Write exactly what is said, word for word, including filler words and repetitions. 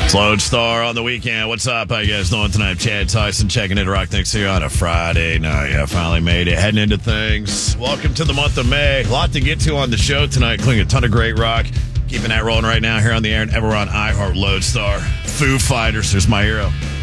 It's Lodestar on the weekend. What's up? How you guys doing tonight? Chad Tyson checking in. Rock Next here on a Friday night. Yeah, finally made it. Heading into things. Welcome to the month of May. A lot to get to on the show tonight, including a ton of great rock. Keeping that rolling right now here on the air and ever on iHeart Lodestar. Foo Fighters. There's my hero.